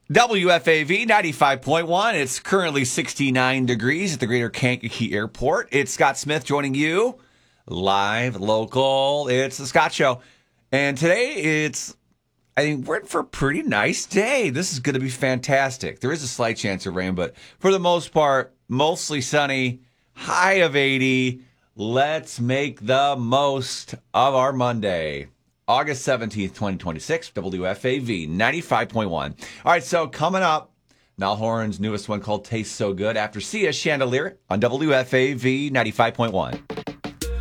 WFAV 95.1. It's currently 69 degrees at the Greater Kankakee Airport. It's Scott Smith joining you live, local. It's the Scott Show. And today I think we're in for a pretty nice day. This is going to be fantastic. There is a slight chance of rain, but for the most part, mostly sunny, high of 80. Let's make the most of our Monday. August 17th, 2026, WFAV 95.1. All right, so coming up, Niall Horan's newest one called Tastes So Good after Sia Chandelier on WFAV 95.1.